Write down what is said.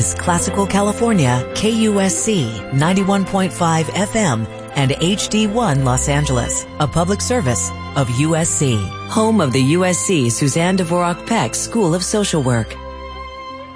Classical California, KUSC 91.5 FM, and HD1 Los Angeles, a public service of USC, home of the USC Suzanne Dvorak Peck School of Social Work.